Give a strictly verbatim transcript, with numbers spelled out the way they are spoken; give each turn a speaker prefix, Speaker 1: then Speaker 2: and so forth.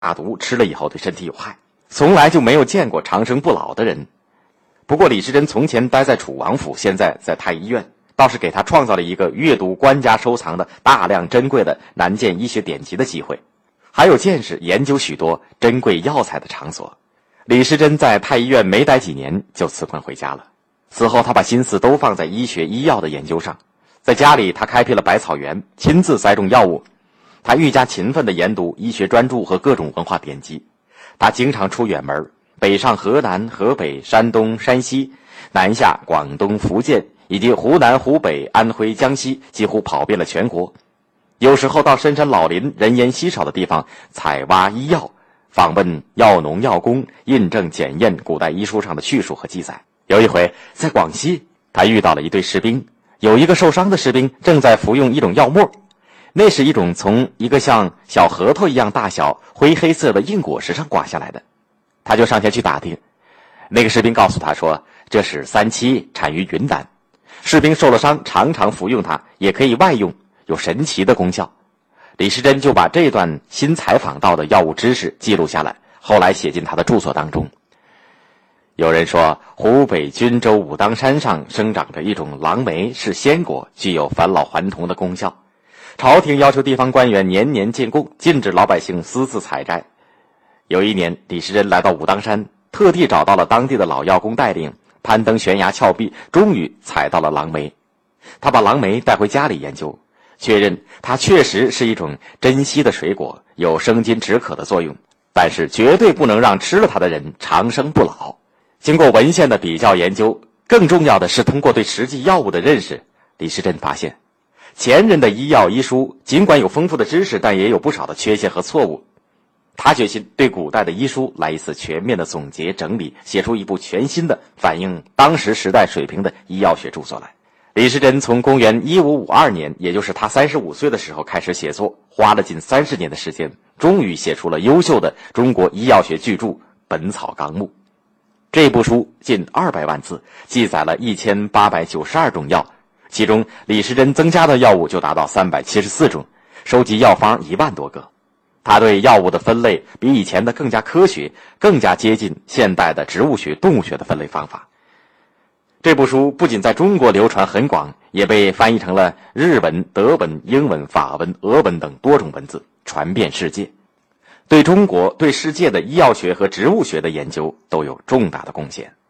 Speaker 1: 大毒吃了以后对身体有害，从来就没有见过长生不老的人。不过李时珍从前待在楚王府，现在在太医院，倒是给他创造了一个阅读官家收藏的大量珍贵的南建医学典籍的机会，还有见识研究许多珍贵药材的场所。李时珍在太医院没待几年就辞官回家了。此后他把心思都放在医学医药的研究上，在家里他开辟了百草园，亲自栽种药物。他愈加勤奋地研读医学专著和各种文化典籍。他经常出远门，北上河南、河北、山东、山西，南下广东、福建，以及湖南、湖北、安徽、江西，几乎跑遍了全国。有时候到深山老林、人烟稀少的地方采挖医药，访问药农药工，印证检验古代医书上的叙述和记载。有一回在广西，他遇到了一队士兵，有一个受伤的士兵正在服用一种药末，那是一种从一个像小核桃一样大小灰黑色的硬果实上刮下来的。他就上前去打听，那个士兵告诉他说，这是三七，产于云南，士兵受了伤常常服用它，也可以外用，有神奇的功效。李时珍就把这段新采访到的药物知识记录下来，后来写进他的著作当中。有人说，湖北均州武当山上生长着一种狼莓，是仙果，具有返老还童的功效。朝廷要求地方官员年年进贡，禁止老百姓私自采摘。有一年，李时珍来到武当山，特地找到了当地的老药工带领，攀登悬崖峭壁，终于采到了狼莓。他把狼莓带回家里研究，确认它确实是一种珍稀的水果，有生津止渴的作用，但是绝对不能让吃了它的人长生不老。经过文献的比较研究，更重要的是通过对实际药物的认识，李时珍发现前人的医药医书尽管有丰富的知识，但也有不少的缺陷和错误。他决心对古代的医书来一次全面的总结整理，写出一部全新的反映当时时代水平的医药学著作来。李时珍从公元一五五二年，也就是他三十五岁的时候开始写作，花了近三十年的时间，终于写出了优秀的中国医药学巨著《本草纲目》。这部书近二百万字，记载了一千八百九十二种药，其中李时珍增加的药物就达到三百七十四种，收集药方一万多个。他对药物的分类比以前的更加科学，更加接近现代的植物学、动物学的分类方法。这部书不仅在中国流传很广，也被翻译成了日文、德文、英文、法文、俄文等多种文字，传遍世界，对中国、对世界的医药学和植物学的研究都有重大的贡献。